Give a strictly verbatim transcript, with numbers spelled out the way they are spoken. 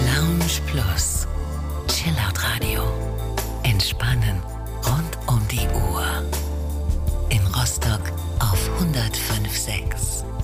Lounge Plus. Chillout Radio. Entspannen rund um die Uhr. In Rostock auf hundertfünf Komma sechs.